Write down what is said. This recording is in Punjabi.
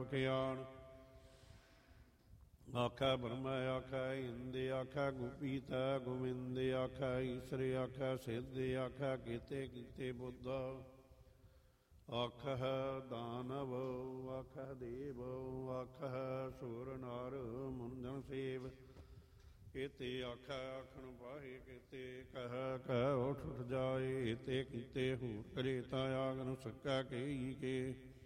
ਬਖਿਆਣ। ਆਖੈ ਬ੍ਰਹਮ ਆਖੈ ਇੰਦ ਆਖੈ ਗੁਪੀਤ ਗੋਵਿੰਦ ਆਖੈ ਈਸਰ ਆਖੈ ਸਿੱਧ ਆਖੈ ਕੀਤੇ ਕੀਤੇ ਬੁੱਧ। ਆਖੈ ਦਾਨਵ ਆਖੈ ਦੇਵ ਆਖੈ ਸੁਰ ਨਰ ਮੁੰਦਨ ਸੇਵ। ਕੀਤੇ ਆਖੈ ਆਖਣ ਪਾਹੇ ਕੀਤੇ ਕਹਿ ਕਹਿ ਉਠ ਉਠ ਜਾਏ। ਤੇ ਕੀਤੇ ਹੂਰ ਕਰੇ ਤਾਂ ਆਗਨ ਸਕੈ ਕੇਈ ਕੇ।